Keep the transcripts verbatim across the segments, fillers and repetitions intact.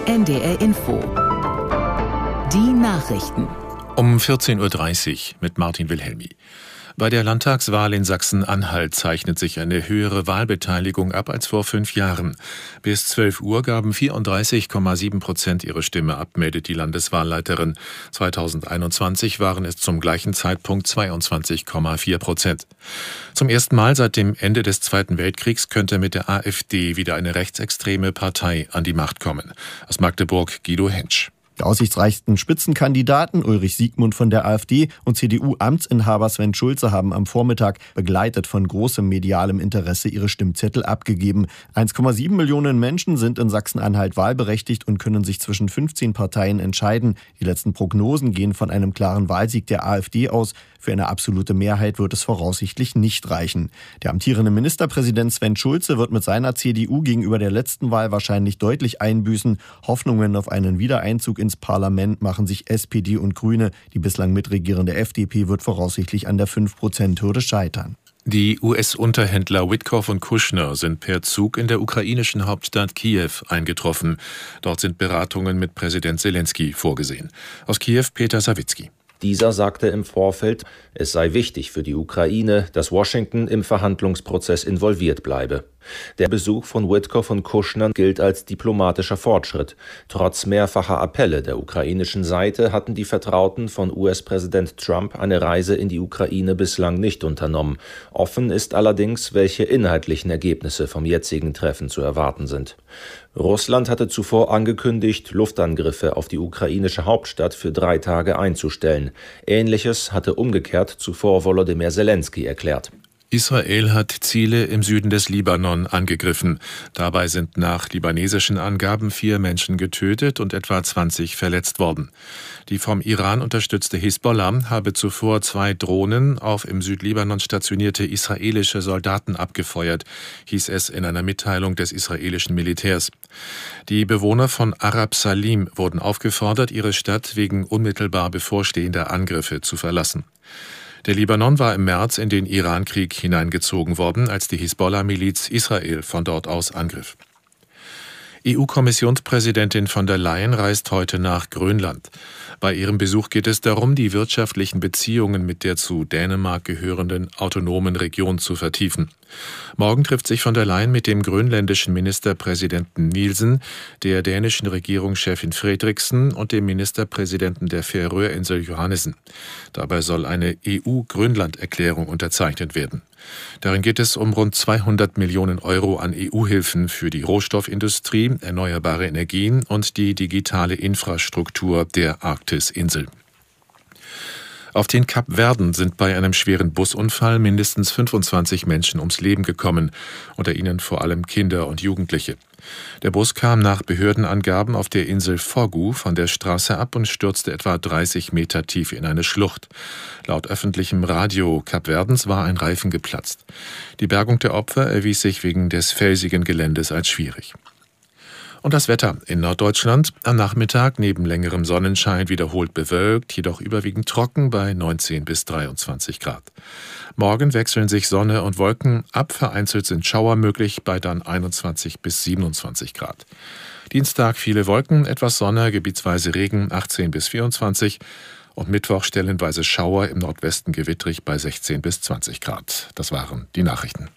N D R Info. Die Nachrichten. Um vierzehn Uhr dreißig mit Martin Wilhelmi. Bei der Landtagswahl in Sachsen-Anhalt zeichnet sich eine höhere Wahlbeteiligung ab als vor fünf Jahren. Bis zwölf Uhr gaben vierunddreißig Komma sieben Prozent ihre Stimme ab, meldet die Landeswahlleiterin. zweitausendeinundzwanzig waren es zum gleichen Zeitpunkt zweiundzwanzig Komma vier Prozent. Zum ersten Mal seit dem Ende des Zweiten Weltkriegs könnte mit der AfD wieder eine rechtsextreme Partei an die Macht kommen. Aus Magdeburg Guido Hentsch. Die aussichtsreichsten Spitzenkandidaten Ulrich Siegmund von der AfD und C D U-Amtsinhaber Sven Schulze haben am Vormittag, begleitet von großem medialem Interesse, ihre Stimmzettel abgegeben. eins Komma sieben Millionen Menschen sind in Sachsen-Anhalt wahlberechtigt und können sich zwischen fünfzehn Parteien entscheiden. Die letzten Prognosen gehen von einem klaren Wahlsieg der AfD aus. Für eine absolute Mehrheit wird es voraussichtlich nicht reichen. Der amtierende Ministerpräsident Sven Schulze wird mit seiner C D U gegenüber der letzten Wahl wahrscheinlich deutlich einbüßen. Hoffnungen auf einen Wiedereinzug ins Parlament machen sich S P D und Grüne. Die bislang mitregierende F D P wird voraussichtlich an der fünf Prozent Hürde scheitern. Die U S-Unterhändler Witkoff und Kushner sind per Zug in der ukrainischen Hauptstadt Kiew eingetroffen. Dort sind Beratungen mit Präsident Selenskyj vorgesehen. Aus Kiew Peter Sawicki. Dieser sagte im Vorfeld, es sei wichtig für die Ukraine, dass Washington im Verhandlungsprozess involviert bleibe. Der Besuch von Witkoff und Kushner gilt als diplomatischer Fortschritt. Trotz mehrfacher Appelle der ukrainischen Seite hatten die Vertrauten von U S-Präsident Trump eine Reise in die Ukraine bislang nicht unternommen. Offen ist allerdings, welche inhaltlichen Ergebnisse vom jetzigen Treffen zu erwarten sind. Russland hatte zuvor angekündigt, Luftangriffe auf die ukrainische Hauptstadt für drei Tage einzustellen. Ähnliches hatte umgekehrt zuvor Volodymyr Selenskyj erklärt. Israel hat Ziele im Süden des Libanon angegriffen. Dabei sind nach libanesischen Angaben vier Menschen getötet und etwa zwanzig verletzt worden. Die vom Iran unterstützte Hisbollah habe zuvor zwei Drohnen auf im Südlibanon stationierte israelische Soldaten abgefeuert, hieß es in einer Mitteilung des israelischen Militärs. Die Bewohner von Arab Salim wurden aufgefordert, ihre Stadt wegen unmittelbar bevorstehender Angriffe zu verlassen. Der Libanon war im März in den Irankrieg hineingezogen worden, als die Hisbollah-Miliz Israel von dort aus angriff. E U-Kommissionspräsidentin von der Leyen reist heute nach Grönland. Bei ihrem Besuch geht es darum, die wirtschaftlichen Beziehungen mit der zu Dänemark gehörenden autonomen Region zu vertiefen. Morgen trifft sich von der Leyen mit dem grönländischen Ministerpräsidenten Nielsen, der dänischen Regierungschefin Fredriksen und dem Ministerpräsidenten der Färöerinsel Johannessen. Dabei soll eine E U-Grönland-Erklärung unterzeichnet werden. Darin geht es um rund zweihundert Millionen Euro an E U-Hilfen für die Rohstoffindustrie, erneuerbare Energien und die digitale Infrastruktur der Arktis-Insel. Auf den Kapverden sind bei einem schweren Busunfall mindestens fünfundzwanzig Menschen ums Leben gekommen, unter ihnen vor allem Kinder und Jugendliche. Der Bus kam nach Behördenangaben auf der Insel Fogu von der Straße ab und stürzte etwa dreißig Meter tief in eine Schlucht. Laut öffentlichem Radio Kapverdens war ein Reifen geplatzt. Die Bergung der Opfer erwies sich wegen des felsigen Geländes als schwierig. Und das Wetter in Norddeutschland am Nachmittag neben längerem Sonnenschein wiederholt bewölkt, jedoch überwiegend trocken bei neunzehn bis dreiundzwanzig Grad. Morgen wechseln sich Sonne und Wolken ab, vereinzelt sind Schauer möglich bei dann einundzwanzig bis siebenundzwanzig Grad. Dienstag viele Wolken, etwas Sonne, gebietsweise Regen achtzehn bis vierundzwanzig und Mittwoch stellenweise Schauer, im Nordwesten gewittrig bei sechzehn bis zwanzig Grad. Das waren die Nachrichten.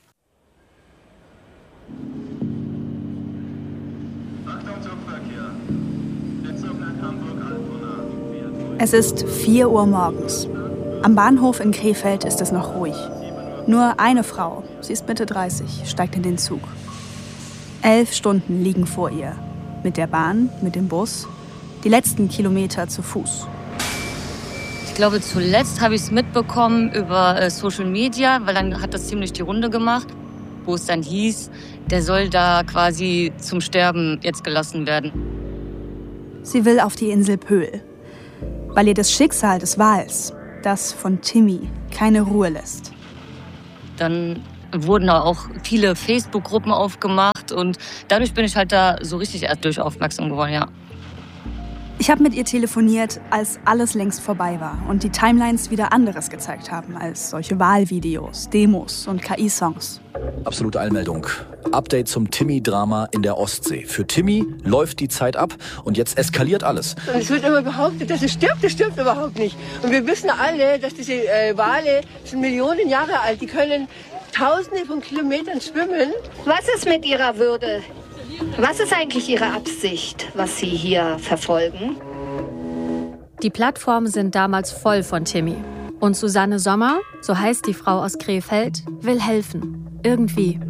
Es ist vier Uhr morgens. Am Bahnhof in Krefeld ist es noch ruhig. Nur eine Frau, sie ist Mitte dreißig, steigt in den Zug. Elf Stunden liegen vor ihr. Mit der Bahn, mit dem Bus, die letzten Kilometer zu Fuß. Ich glaube, zuletzt habe ich es mitbekommen über äh, Social Media, weil dann hat das ziemlich die Runde gemacht, wo es dann hieß, der soll da quasi zum Sterben jetzt gelassen werden. Sie will auf die Insel Pöhl, weil ihr das Schicksal des Wals, das von Timmy, keine Ruhe lässt. Dann wurden da auch viele Facebook-Gruppen aufgemacht und dadurch bin ich halt da so richtig erst durch aufmerksam geworden, ja. Ich habe mit ihr telefoniert, als alles längst vorbei war und die Timelines wieder anderes gezeigt haben als solche Wahlvideos, Demos und K I-Songs. Absolute Eilmeldung. Update zum Timmy-Drama in der Ostsee. Für Timmy läuft die Zeit ab und jetzt eskaliert alles. Und es wird immer behauptet, dass es stirbt. Das stirbt überhaupt nicht. Und wir wissen alle, dass diese äh, Wale sind Millionen Jahre alt. Die können Tausende von Kilometern schwimmen. Was ist mit Ihrer Würde? Was ist eigentlich Ihre Absicht, was Sie hier verfolgen? Die Plattformen sind damals voll von Timmy. Und Susanne Sommer, so heißt die Frau aus Krefeld, will helfen. Irgendwie.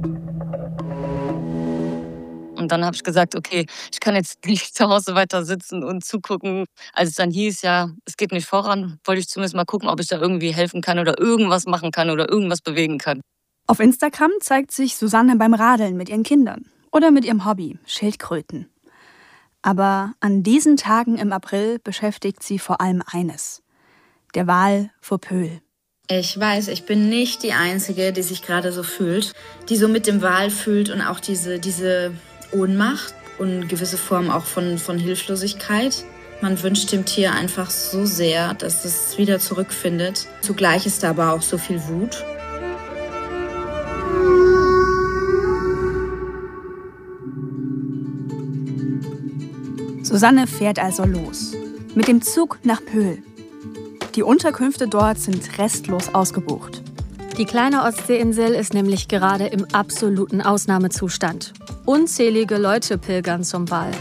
Und dann habe ich gesagt, okay, ich kann jetzt nicht zu Hause weiter sitzen und zugucken. Als es dann hieß, ja, es geht nicht voran, wollte ich zumindest mal gucken, ob ich da irgendwie helfen kann oder irgendwas machen kann oder irgendwas bewegen kann. Auf Instagram zeigt sich Susanne beim Radeln mit ihren Kindern oder mit ihrem Hobby, Schildkröten. Aber an diesen Tagen im April beschäftigt sie vor allem eines: der Wal vor Pöhl. Ich weiß, ich bin nicht die Einzige, die sich gerade so fühlt, die so mit dem Wal fühlt und auch diese, diese Ohnmacht und gewisse Form auch von, von Hilflosigkeit. Man wünscht dem Tier einfach so sehr, dass es wieder zurückfindet. Zugleich ist da aber auch so viel Wut. Susanne fährt also los. Mit dem Zug nach Pöhl. Die Unterkünfte dort sind restlos ausgebucht. Die kleine Ostseeinsel ist nämlich gerade im absoluten Ausnahmezustand. Unzählige Leute pilgern zum Wal.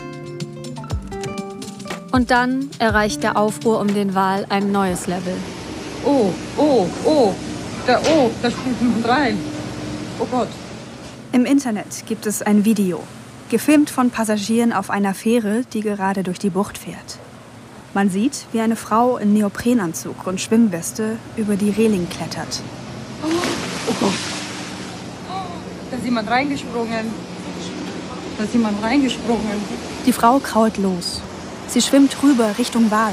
Und dann erreicht der Aufruhr um den Wal ein neues Level. Oh, oh, oh, da, oh, da springt jemand rein. Oh Gott. Im Internet gibt es ein Video, gefilmt von Passagieren auf einer Fähre, die gerade durch die Bucht fährt. Man sieht, wie eine Frau in Neoprenanzug und Schwimmweste über die Reling klettert. Oh, oh Gott. Da ist jemand reingesprungen. Da ist jemand reingesprungen. Die Frau krault los. Sie schwimmt rüber Richtung Wal.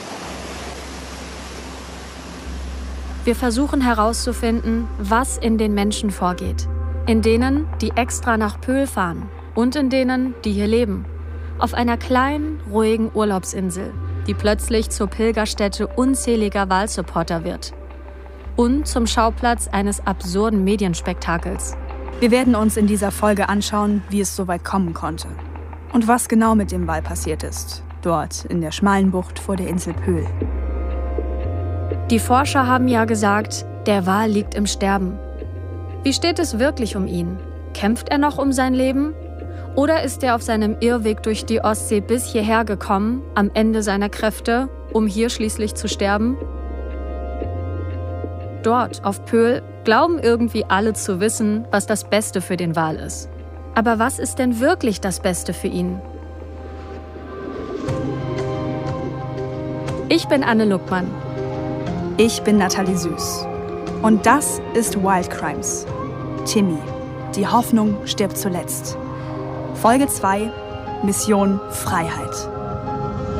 Wir versuchen herauszufinden, was in den Menschen vorgeht. In denen, die extra nach Pöhl fahren. Und in denen, die hier leben. Auf einer kleinen, ruhigen Urlaubsinsel, die plötzlich zur Pilgerstätte unzähliger Walsupporter wird. Und zum Schauplatz eines absurden Medienspektakels. Wir werden uns in dieser Folge anschauen, wie es so weit kommen konnte. Und was genau mit dem Wal passiert ist. Dort in der schmalen Bucht vor der Insel Pöhl. Die Forscher haben ja gesagt, der Wal liegt im Sterben. Wie steht es wirklich um ihn? Kämpft er noch um sein Leben? Oder ist er auf seinem Irrweg durch die Ostsee bis hierher gekommen, am Ende seiner Kräfte, um hier schließlich zu sterben? Dort, auf Pöhl, glauben irgendwie alle zu wissen, was das Beste für den Wal ist. Aber was ist denn wirklich das Beste für ihn? Ich bin Anne Luckmann. Ich bin Nathalie Süß. Und das ist Wild Crimes. Timmy, die Hoffnung stirbt zuletzt. Folge zwei, Mission Freiheit.